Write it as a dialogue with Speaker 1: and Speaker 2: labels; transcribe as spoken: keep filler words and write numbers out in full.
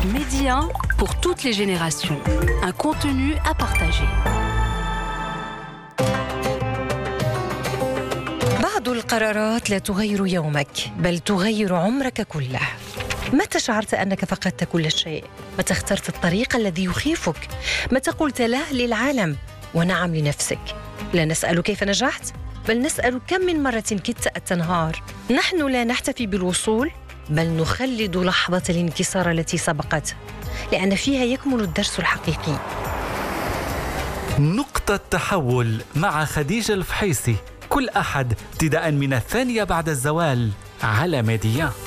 Speaker 1: Média pour toutes les générations. Un contenu à partager.
Speaker 2: بعض القرارات لا تغير يومك بل تغير عمرك كله. متى شعرت أنك فقدت كل شيء؟ متى اخترت الطريق الذي يخيفك؟ متى قلت لا للعالم ونعم لنفسك؟ لا نسأل كيف نجحت بل نسأل كم من مرة كدت أن تنهار. نحن لا نحتفي بالوصول بل نخلد لحظة الانكسار التي سبقت، لأن فيها يكمن الدرس الحقيقي.
Speaker 3: نقطة تحول مع خديجة الفحيصي، كل أحد ابتداء من الثانية بعد الزوال على ميديا.